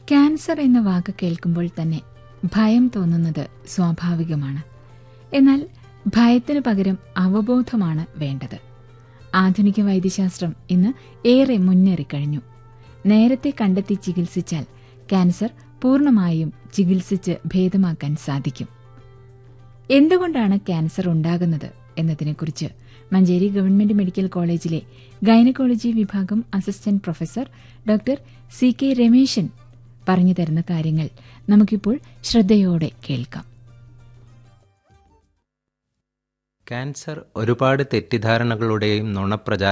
Cancer എന്ന വാക്ക് കേൾക്കുമ്പോൾ തന്നെ ഭയം തോന്നുന്നത് സ്വാഭാവികമാണ്. എന്നാൽ ഭയത്തിനു പകരം അവബോധമാണ് വേണ്ടത്. ആധുനിക വൈദ്യശാസ്ത്രം ഇന്ന് ഏറെ മുന്നേറിക്കഴിഞ്ഞു. നേരത്തെ കണ്ടെത്തി ചികിത്സിച്ചാൽ ക്യാൻസർ പൂർണ്ണമായും ചികിത്സിച്ച് ഭേദമാക്കാൻ സാധിക്കും. എന്തുകൊണ്ടാണ് ക്യാൻസർ ഉണ്ടാകുന്നത് എന്നതിനെക്കുറിച്ച് മഞ്ചേരി ഗവൺമെന്റ് മെഡിക്കൽ കോളേജിലെ ഗൈനക്കോളജി വിഭാഗം assistant professor doctor CK Rameshan പറഞ്ഞു തരുന്ന കാര്യങ്ങൾ നമുക്കിപ്പോൾ ശ്രദ്ധയോടെ കേൾക്കാം. ക്യാൻസർ ഒരുപാട് തെറ്റിദ്ധാരണകളുടെയും നുണപ്രചാരണ